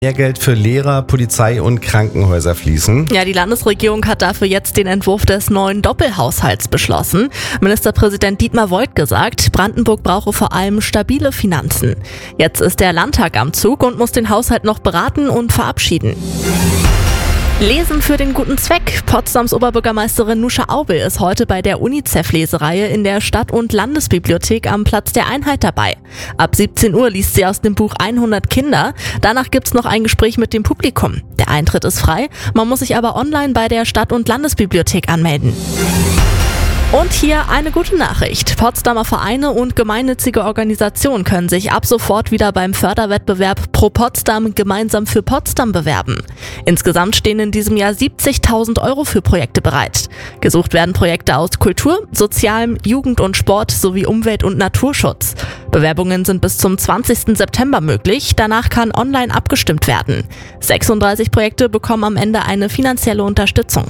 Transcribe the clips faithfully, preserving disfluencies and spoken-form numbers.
Mehr Geld für Lehrer, Polizei und Krankenhäuser fließen. Ja, die Landesregierung hat dafür jetzt den Entwurf des neuen Doppelhaushalts beschlossen. Ministerpräsident Dietmar Woid gesagt, Brandenburg brauche vor allem stabile Finanzen. Jetzt ist der Landtag am Zug und muss den Haushalt noch beraten und verabschieden. Lesen für den guten Zweck. Potsdams Oberbürgermeisterin Nuscha Aubel ist heute bei der UNICEF-Lesereihe in der Stadt- und Landesbibliothek am Platz der Einheit dabei. Ab siebzehn Uhr liest sie aus dem Buch hundert Kinder. Danach gibt's noch ein Gespräch mit dem Publikum. Der Eintritt ist frei, man muss sich aber online bei der Stadt- und Landesbibliothek anmelden. Und hier eine gute Nachricht. Potsdamer Vereine und gemeinnützige Organisationen können sich ab sofort wieder beim Förderwettbewerb Pro Potsdam gemeinsam für Potsdam bewerben. Insgesamt stehen in diesem Jahr siebzigtausend Euro für Projekte bereit. Gesucht werden Projekte aus Kultur, Sozialem, Jugend und Sport sowie Umwelt- und Naturschutz. Bewerbungen sind bis zum zwanzigsten September möglich. Danach kann online abgestimmt werden. sechsunddreißig Projekte bekommen am Ende eine finanzielle Unterstützung.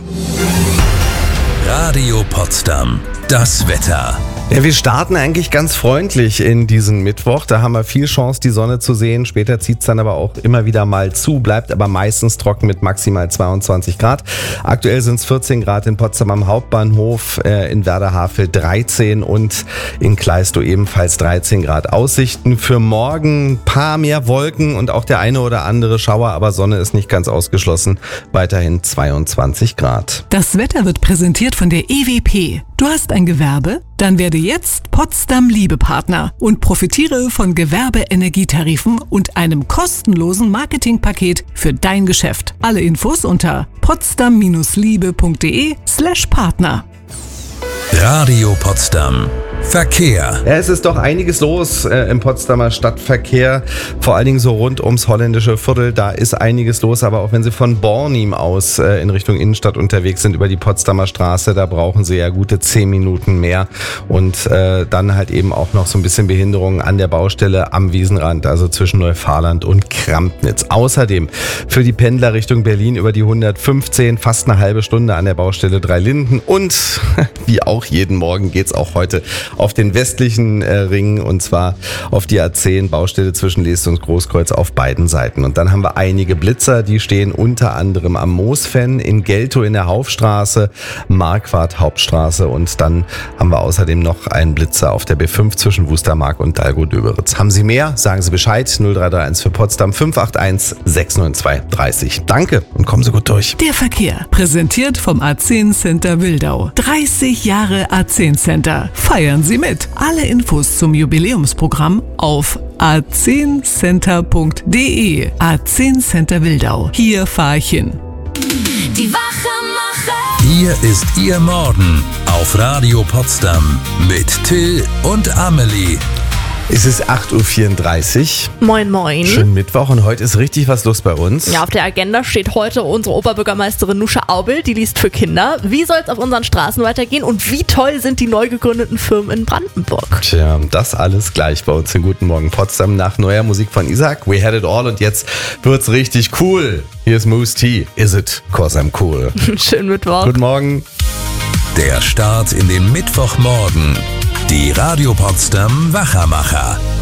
Radio Potsdam. Das Wetter. Ja, wir starten eigentlich ganz freundlich in diesen Mittwoch. Da haben wir viel Chance, die Sonne zu sehen. Später zieht es dann aber auch immer wieder mal zu, bleibt aber meistens trocken mit maximal zweiundzwanzig Grad. Aktuell sind es vierzehn Grad in Potsdam am Hauptbahnhof, äh, in Werder-Havel dreizehn und in Kleistow ebenfalls dreizehn Grad. Aussichten für morgen, paar mehr Wolken und auch der eine oder andere Schauer, aber Sonne ist nicht ganz ausgeschlossen. Weiterhin zweiundzwanzig Grad. Das Wetter wird präsentiert von der E W P. Du hast ein Gewerbe? Dann werde jetzt Potsdam Liebepartner und profitiere von Gewerbeenergietarifen und einem kostenlosen Marketingpaket für dein Geschäft. Alle Infos unter potsdam-liebe.de slash Partner. Radio Potsdam. Verkehr. Ja, es ist doch einiges los äh, im Potsdamer Stadtverkehr, vor allen Dingen so rund ums holländische Viertel, da ist einiges los, aber auch wenn Sie von Bornim aus äh, in Richtung Innenstadt unterwegs sind über die Potsdamer Straße, da brauchen Sie ja gute zehn Minuten mehr und äh, dann halt eben auch noch so ein bisschen Behinderung an der Baustelle am Wiesenrand, also zwischen Neufahrland und Krampnitz. Außerdem für die Pendler Richtung Berlin über die hundertfünfzehn fast eine halbe Stunde an der Baustelle Dreilinden und wie auch jeden Morgen geht's auch heute auf den westlichen äh, Ring und zwar auf die A zehn, Baustelle zwischen Leest und Großkreuz auf beiden Seiten. Und dann haben wir einige Blitzer, die stehen unter anderem am Moosfen, in Geltow in der Haufstraße, Marquardt Hauptstraße und dann haben wir außerdem noch einen Blitzer auf der B fünf zwischen Wustermark und Dalgo-Döberitz. Haben Sie mehr? Sagen Sie Bescheid. null drei drei eins für Potsdam fünf acht eins sechs neun zwei dreißig. Danke und kommen Sie gut durch. Der Verkehr, präsentiert vom A zehn Center Wildau. dreißig Jahre A zehn Center. Feiern Sie mit. Alle Infos zum Jubiläumsprogramm auf a zehn center punkt de. A zehn Center Wildau. Hier fahr ich hin. Die Wachemacher. Hier ist Ihr Morgen auf Radio Potsdam mit Till und Amelie. Es ist acht Uhr vierunddreißig. Moin, moin. Schönen Mittwoch und heute ist richtig was los bei uns. Ja, auf der Agenda steht heute unsere Oberbürgermeisterin Nuscha Aubel, die liest für Kinder. Wie soll es auf unseren Straßen weitergehen und wie toll sind die neu gegründeten Firmen in Brandenburg? Tja, das alles gleich bei uns in Guten Morgen Potsdam nach neuer Musik von Isaac. We had it all und jetzt wird's richtig cool. Hier ist Moose T. Is it? Cause I'm cool. Schönen Mittwoch. Guten Morgen. Der Start in den Mittwochmorgen. Die Radio Potsdam Wachemacher.